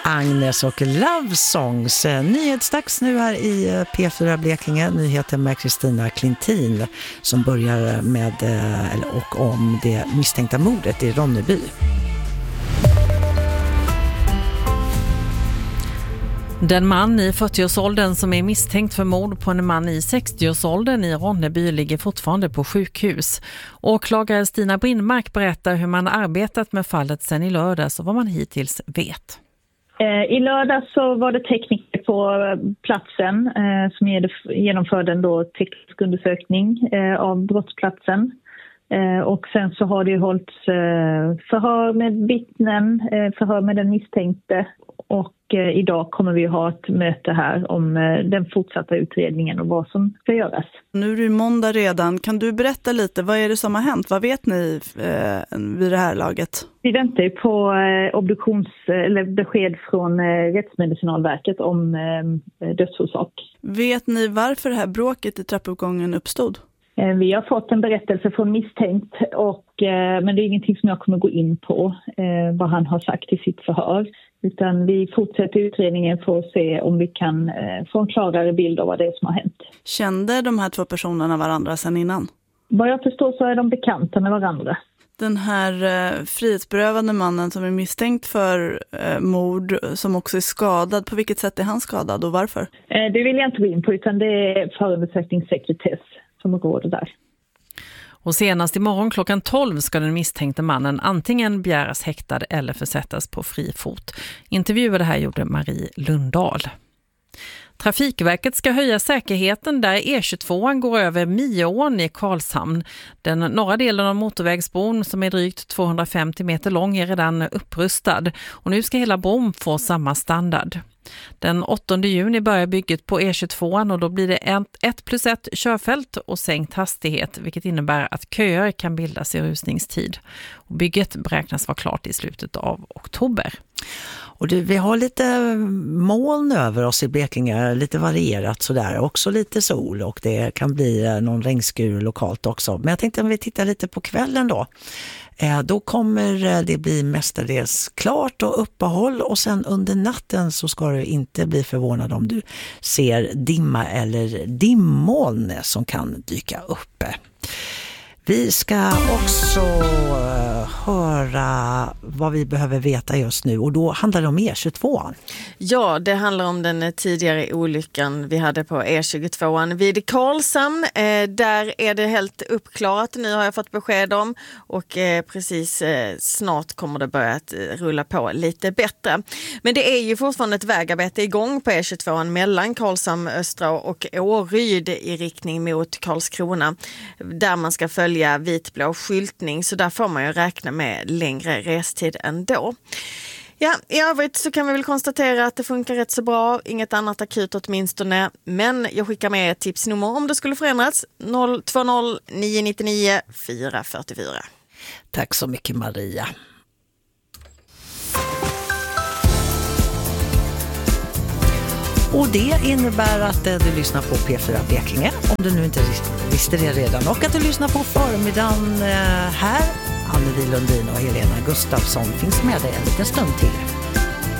Agnes och Love Songs. Nyhetsdags nu här i P4 Blekinge. Nyheter med Kristina Klintin som börjar med och om det misstänkta mordet i Ronneby. Den man i 40-årsåldern som är misstänkt för mord på en man i 60-årsåldern i Ronneby ligger fortfarande på sjukhus. Åklagare Stina Brindmark berättar hur man arbetat med fallet sedan i lördags och vad man hittills vet. I lördag så var det tekniker på platsen som genomförde en teknisk undersökning av brottsplatsen. Och sen så har det hållits förhör med vittnen, förhör med den misstänkte. Och idag kommer vi ha ett möte här om den fortsatta utredningen och vad som ska göras. Nu är det måndag redan. Kan du berätta lite, vad är det som har hänt? Vad vet ni vid det här laget? Vi väntar ju på besked från Rättsmedicinalverket om dödsorsak. Vet ni varför det här bråket i trappuppgången uppstod? Vi har fått en berättelse från misstänkt, men det är ingenting som jag kommer gå in på vad han har sagt i sitt förhör. Utan vi fortsätter utredningen för att se om vi kan få en klarare bild av vad det är som har hänt. Kände de här två personerna varandra sedan innan? Vad jag förstår så är de bekanta med varandra. Den här frihetsberövande mannen som är misstänkt för mord, som också är skadad, på vilket sätt är han skadad och varför? Det vill jag inte gå in på, utan det är förundersökningssekretess som råder där. Och senast imorgon klockan 12 ska den misstänkte mannen antingen begäras häktad eller försättas på fri fot. Intervjuade här gjorde Marie Lundahl. Trafikverket ska höja säkerheten där E22 går över Mioån i Karlshamn. Den norra delen av motorvägsbron som är drygt 250 meter lång är redan upprustad och nu ska hela bron få samma standard. Den 8 juni börjar bygget på E22 och då blir det 1+1 körfält och sänkt hastighet, vilket innebär att köer kan bildas i rusningstid. Och bygget beräknas vara klart i slutet av oktober. Och vi har lite moln över oss i Blekinge, lite varierat sådär, också lite sol och det kan bli någon regnskur lokalt också. Men jag tänkte om vi tittar lite på kvällen då kommer det bli mestadels klart och uppehåll och sen under natten så ska du inte bli förvånad om du ser dimma eller dimmoln som kan dyka upp. Vi ska också höra vad vi behöver veta just nu och då handlar det om E22. Ja, det handlar om den tidigare olyckan vi hade på E22 vid Karlshamn. Där är det helt uppklarat nu har jag fått besked om och precis snart kommer det börja att rulla på lite bättre. Men det är ju fortfarande ett vägarbete igång på E22 mellan Karlshamn Östra och Åryd i riktning mot Karlskrona där man ska följa vitblå skyltning så där får man ju räkna med längre restid ändå. Ja, i övrigt så kan vi väl konstatera att det funkar rätt så bra, inget annat akut åtminstone, men jag skickar med ett tipsnummer om det skulle förändras 020 999 444. Tack så mycket Maria. Och det innebär att du lyssnar på P4 Blekinge, om du nu inte visste det redan. Och att du lyssnar på förmiddagen här. Anneli Lundin och Helena Gustafsson finns med dig en liten stund till.